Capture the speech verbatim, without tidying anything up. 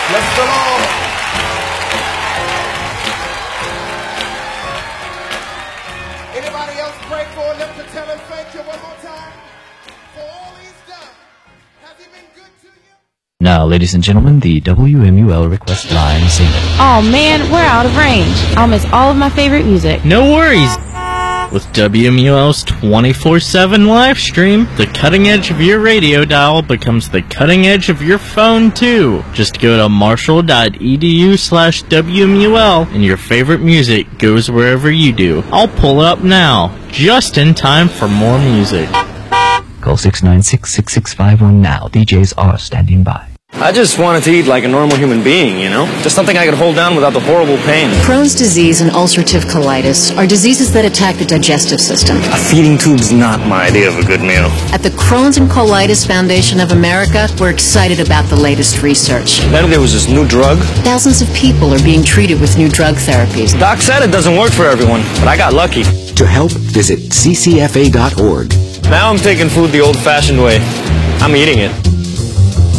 Bless the Lord. Anybody else pray for him to tell him thank you one more time for all he's done? Has he been good to you? Now, ladies and gentlemen, the W M U L request line singer. Oh man, we're out of range. I'll miss all of my favorite music. No worries! With W M U L's twenty-four seven live stream, the cutting edge of your radio dial becomes the cutting edge of your phone too. Just go to marshall.edu slash WMUL and your favorite music goes wherever you do. I'll pull it up now, just in time for more music. Call six nine six, six six five one now. D Js are standing by. I just wanted to eat like a normal human being, you know? Just something I could hold down without the horrible pain. Crohn's disease and ulcerative colitis are diseases that attack the digestive system. A feeding tube's not my idea of a good meal. At the Crohn's and Colitis Foundation of America, we're excited about the latest research. Then there was this new drug. Thousands of people are being treated with new drug therapies. Doc said it doesn't work for everyone, but I got lucky. To help, visit c c f a dot org. Now I'm taking food the old-fashioned way. I'm eating it.